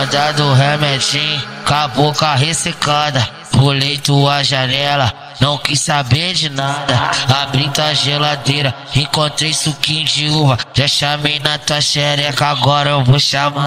Gosta do remedinho, com a boca ressecada. Pulei tua janela, não quis saber de nada. Abri tua geladeira, encontrei suquinho de uva. Já chamei na tua xereca, agora eu vou chamar.